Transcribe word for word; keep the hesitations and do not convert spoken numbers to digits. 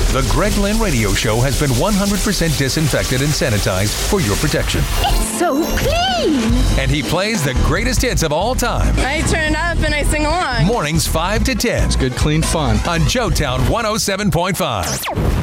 The Greg Lynn Radio Show has been one hundred percent disinfected and sanitized for your protection. It's so clean. And he plays the greatest hits of all time. I turn it up and I sing along. Mornings five to ten. It's good, clean fun. On Joetown one oh seven point five.